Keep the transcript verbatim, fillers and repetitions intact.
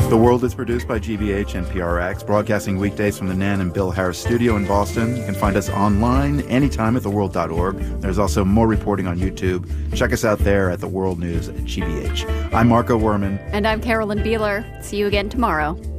The World is produced by G B H and P R X, broadcasting weekdays from the Nan and Bill Harris studio in Boston. You can find us online anytime at the world dot org. There's also more reporting on YouTube. Check us out there at The World News at G B H. I'm Marco Werman. And I'm Carolyn Beeler. See you again tomorrow.